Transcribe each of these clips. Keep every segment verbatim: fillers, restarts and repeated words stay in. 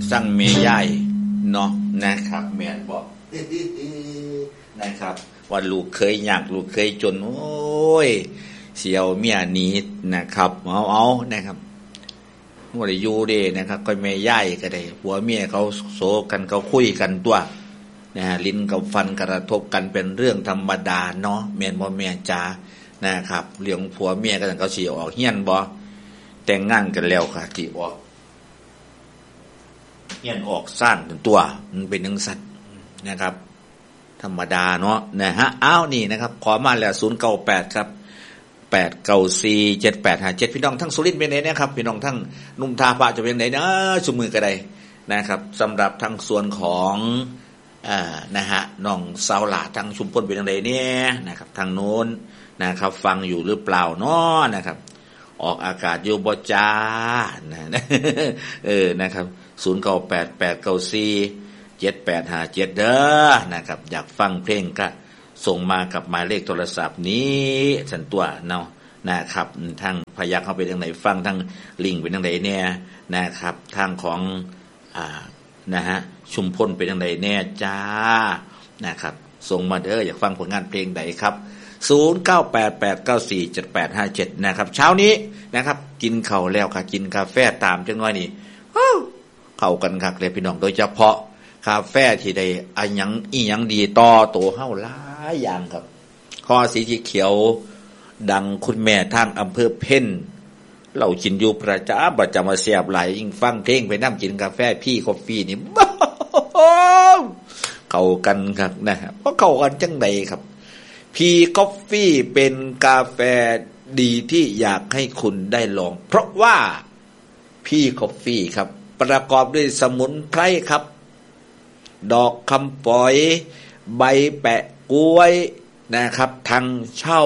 สั่งเมย์ใหญ่เนาะนะครับแม่นบอกนะครับว่าลูกเคยยากลูกเคยจนโอ้ยเสียวเมียหนีนะครับเอาเอานะครับบ่ได้อยู่เด้นะครับก็เมย์ใหญ่ก็ได้ผัวเมียเขาโซกันเขาคุยกันตัวนะฮะลิ้นกับฟันกระทบกันเป็นเรื่องธรรมดาเนาะแม่นบ่แม่นจ๋านะครับเรื่องผัวเมียกันเขาสิออกเฮียนบ่แต่งงานกันแล้วค่ะสิออกเฮียนออกซ่านตัวมันเป็นจังซั่นนะครับธรรมดาเนาะนะฮะอ้าวนี่นะครับขอมาแล้วศูนย์เก้าแปดครับแปดเก้าสี่เจ็ดแปดห้าเจ็ดพี่น้องทั้งสุรินทร์เป็นไงนะครับพี่น้องทั้งนุ่มทาพระจะเป็นไงนะชุมมือก็ได้นะครับสำหรับทั้งส่วนของอ่านะฮะน้องสาวหลาทั้งชุมพลเป็นยังไงเนี่ยนะครับทางโน้นนะครับฟังอยู่หรือเปล่าเนาะนะครับออกอากาศอยู่บ่จ้านะเออนะครับศูนย์เก้าแปดแปดเก้าสี่เจ็ดแปดห้าเจ็ดเด้อนะครับอยากฟังเพลงก็ส่งมากับหมายเลขโทรศัพท์นี้ฉันตัวเนาะนะครับทางพยักเข้าไปทางไหนฟังทางลิงก์ไปทางไหนเนี่ยนะครับทางของอ่านะฮะชุมพลไปทางไหนแน่จ้านะครับส่งมาเด้ออยากฟังผลงานเพลงใดครับศูนย์ เก้า แปด แปด เก้า สี่ เจ็ด แปด ห้า เจ็ดนะครับเช้านี้นะครับกินข้าวแล้วค่ะกินกาแฟตามจังน้อยนี่เข้ากันคักเลยพี่น้องโดยเฉพาะกาแฟที่ได้อันยังอีหยังดีต่อโตเฮาหลายอย่างครับข้อสีเขียวดังคุณแม่ทางอำเภอเพ่นเรากินอยู่ประจำประจำมาเสียบหลายยิ่งฟังเพลงไปนั่งกินกาแฟพี่กาแฟนี่เข้ากันครับนะฮะเพราะเข้ากันจังใดครับพี่กาแฟเป็นกาแฟดีที่อยากให้คุณได้ลองเพราะว่าพี่กาแฟครับประกอบด้วยสมุนไพรครับดอกคำฝอยใบแปะกล้วยนะครับทางเช่า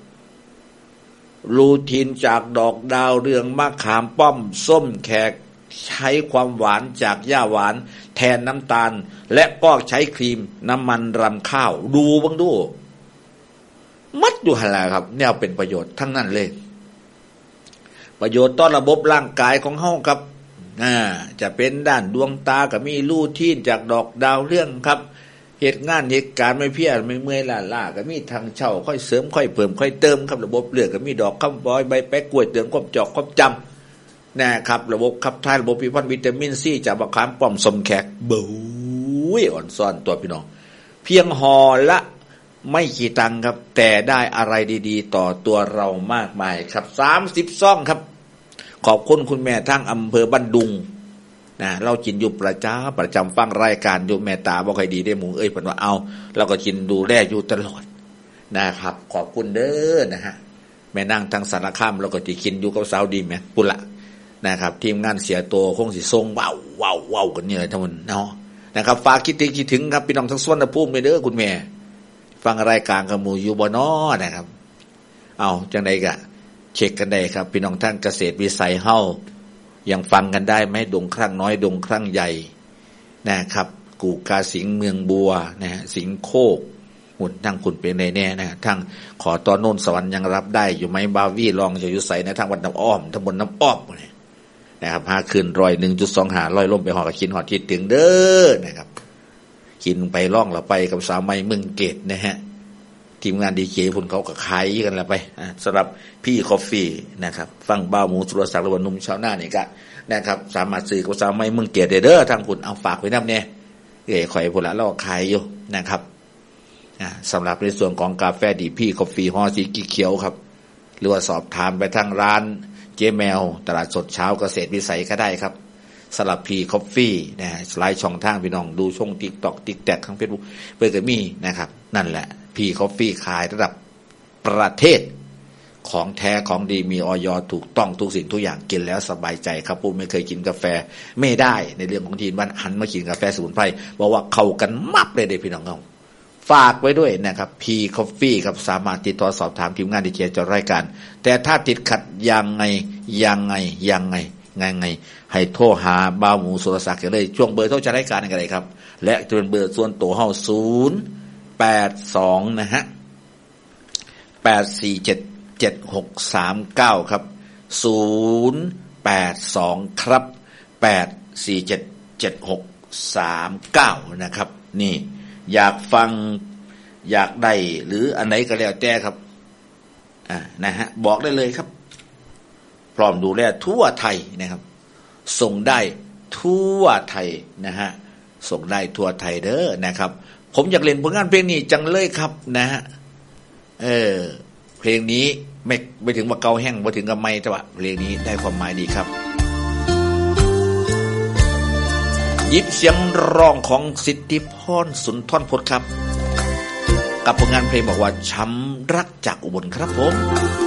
ลูทีนจากดอกดาวเรืองมะขามป้อมส้มแขกใช้ความหวานจากหญ้าหวานแทนน้ำตาลและก็ใช้ครีมน้ำมันรำข้าวดูบ้างดูมัดอยู่หั่นแหละครับเนี่ยเป็นประโยชน์ทั้งนั้นเลยประโยชน์ต่อระบบร่างกายของเฮาครับอ่าจะเป็นด้านดวงตาก็มีลูทีนจากดอกดาวเรืองครับเหตุงานเหตุการณ์ไม่เพี้ยไม่เมื่อยล้าล้าก็มีทางเช่าค่อยเสริมค่อยเพิ่มค่อยเติมครับระบบเลือดก็มีดอกคำบอยใบแป๊กกล้วยเตือนความจอกความจำนะครับระบบขับถ่ายระบบพิพัฒน์วิตามินซีจากมะขามป้อมสมแขกบุ้ยอ่อนซ่อนตัวพี่น้องเพียงห่อละไม่กี่ตังค์ครับแต่ได้อะไรดีๆต่อตัวเรามากมายครับสามสิบซองครับขอบคุณคุณแม่ทั้งอำเภอบ้านดุงนะเรากินอยู่ประจำประจำฟังรายการอยู่แม่ตาบ่ค่อยดีได้หมูเอ้ยเพิ่นว่าเอาเราก็กินดูแลอยู่ตลอดนะครับขอบคุณเด้อนะฮะแม่นั่งทางสารคามเราก็สิกินอยู่กับสาวดีแม่ปุละนะครับทีมงานเสียตัวคงสิส่งว้าวว้าวว้าวกันนี่เลยทั้งหมดเนาะนะครับฝากคิดถึงคิดถึงครับพี่น้องทั้งสวนภูมิเด้อคุณแม่ฟังรายการกับหมู่อยู่บ่น้อนะครับเอาจังได๋ก็เช็คกันได้ครับพี่น้องท่านเกษตรวิสัยเฮายังฟังกันได้ไหมดงครั้งน้อยดงครั้งใหญ่นะครับกูกาสิงห์เมืองบัวนะฮะสิงห์โคกหุ่นทั้งคุณเป็นแน่ๆนะทั้งขอตอนโน้นสวรรค์ยังรับได้อยู่ไหมบาวี่ลองจะอยู่ใส่ในทางวันน้ำอ้อมทั้งบนน้ำอ้อมนะครับห้าคืนร้อยหนึ่งจุดสองหาร้อยล่มไปหอกับกินหอดทิศถึงเด้อนะครับกินไปล่องเราไปกับสาวไม้เมืองเกตนะฮะทีมงานดีเจพุ่นเขาก็ขายกันละไปสำหรับพี่กาแฟนะครับฟังบ้าหมูสุรศักดิ์หรือว่านุ่มชาวนานี่ก็นะครับสามารถซื้อกับสาวไม้เมืองเกตได้เด้อทางพุ่นเอาฝากไว้นำเนี่ยเอ๋ข่อยพุ่นละเราขายอยู่นะครับสำหรับในส่วนของกาแฟดีพี่กาแฟห่อสีเขียวครับหรือว่าสอบถามไปทางร้านเจ๊แมวตลาดสดเช้าเกษตรวิสัยก็ได้ครับสลับพีคอฟฟี่นะสไลด์ช่องทางพี่น้องดูช่อง TikTok TikTok ทาง Facebook เปิดก็มีนะครับนั่นแหละพีคอฟฟี่ขายระดับประเทศของแท้ของดีมีอย.ถูกต้องทุกสิ่งทุกอย่างกินแล้วสบายใจครับผู้ไม่เคยกินกาแฟไม่ได้ในเรื่องของทีนบ้านหันมากินกาแฟสมุนไพรบอกว่าเข้ากันมับเลยเด้พี่น้องเราฝากไว้ด้วยนะครับพีคอฟฟี่ครับสามารถติดต่อสอบถามทีมงานดีเจจอรายการแต่ถ้าติดขัดยังไงยังไงยังไงไงไงให้โทรหาบ่าวหมูสุรศักดิ์เลยช่วงเบอร์โทรจะรายการกันเลยครับและจะเป็นเบอร์ส่วนตัวเฮาศูนย์แปดสองนะฮะแปดสี่เจ็ดเจ็ดหกสามเก้าครับศูนย์แปดสองครับแปดสี่เจ็ดเจ็ดหกสามเก้านะครับนี่อยากฟังอยากได้หรืออันไหนก็แล้วแต่ครับอ่านะฮะบอกได้เลยครับพร้อมดูแลทั่วไทยนะครับส่งได้ทั่วไทยนะฮะส่งได้ทั่วไทยเด้อนะครับผมอยากเล่นผลงานเพลงนี้จังเลยครับนะฮะเออเพลงนี้ไม่ไม่ถึงว่าเกาแห้งไม่ถึงกับไม่แต่ว่าเพลงนี้ได้ความหมายดีครับยิบเสียงร้องของสิทธิพรสุนทรพจน์ครับกับผลงานเพลงบอกว่าช้ำรักจากอุบลครับผม